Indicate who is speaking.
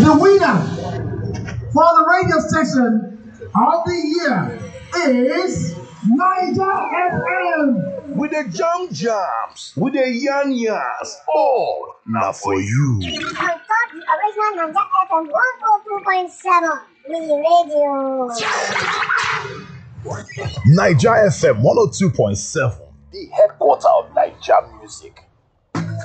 Speaker 1: The winner for the radio station of the year is Niger FM.
Speaker 2: With the jams, with the yans, all now for you.
Speaker 3: On top the original Niger FM 102.7 radio.
Speaker 2: Niger FM 102.7, the headquarter of Niger music.